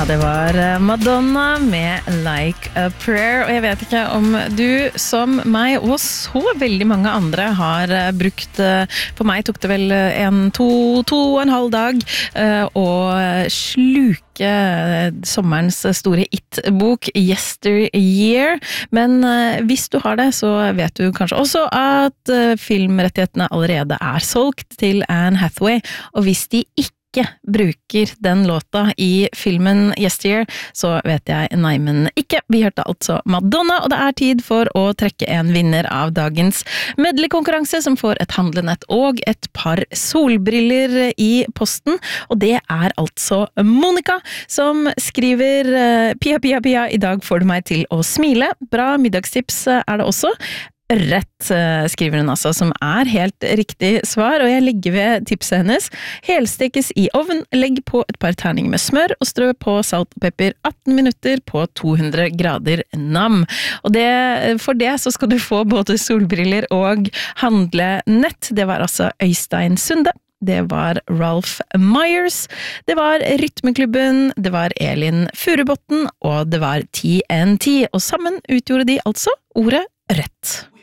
det var Madonna med Like a Prayer, og jeg vet ikke om du som meg og så veldig mange andre har brukt, for meg tok det vel to og en halv dag å sluke sommerens store It-bok Yesteryear, men hvis du har det så vet du kanskje også at filmrettighetene allerede solgt til Anne Hathaway, og hvis de ikke bruker den låta i filmen Yesteryear, så vet jeg nei, men ikke. Vi hørte altså Madonna, og det tid for å trekke en vinner av dagens medleykonkurranse, som får et handlenett og et par solbriller i posten, og det altså Monica, som skriver Pia, Pia, Pia, i dag får du meg til å smile. Bra middagstips det også. Rett, skriver hun altså, som helt riktig svar, og jeg legger ved tipset hennes. Helstekes i ovn, legg på et par terninger med smør, og strø på salt og pepper 18 minutter på 200 grader nam. Og for det så skal du få både solbriller og handlenett. Det var altså Øystein Sunde. Det var Ralph Myers, det var Rytmeklubben, det var Elin Furubotten, og det var TNT, og sammen utgjorde de altså ordet rett.